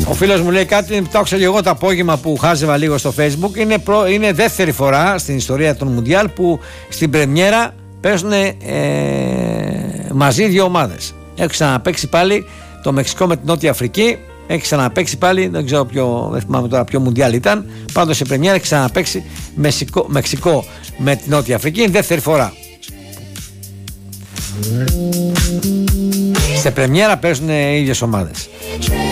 Ο φίλος μου λέει κάτι, το άκουσα και εγώ το απόγευμα που χάζευα λίγο στο Facebook. Είναι δεύτερη φορά στην ιστορία των Μουντιάλ που στην πρεμιέρα παίζουν μαζί δύο ομάδες. Έχει ξαναπαίξει πάλι το Μεξικό με την Νότια Αφρική. Έχει ξαναπαίξει πάλι, δεν θυμάμαι τώρα ποιο Μουντιάλ ήταν. Πάντως σε πρεμιέρα έχει ξαναπαίξει Μεξικό με την Νότια Αφρική. Είναι δεύτερη φορά. Σε πρεμιέρα παίζουν οι ίδιες ομάδες.